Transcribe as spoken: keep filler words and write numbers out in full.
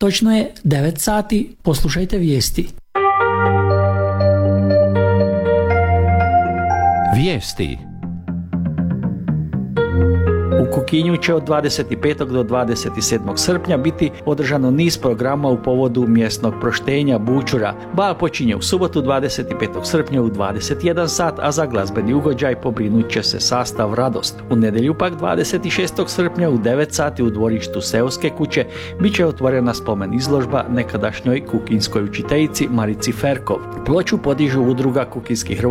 Točno je devet sati, poslušajte vijesti. Vijesti. U Kukinju će od dvadeset petog do dvadeset sedmog srpnja biti održano niz programa u povodu mjesnog proštenja Bučura. Bal počinje u subotu dvadeset petog srpnja u dvadeset jedan sat, a za glazbeni ugođaj pobrinut će se sastav Radost. U nedjelju pak dvadeset šestog srpnja u devet sati u dvorištu Seoske kuće bit će otvorena spomen izložba nekadašnjoj kukinskoj učiteljici Marici Ferkov. Ploču podižu udruga kukinskih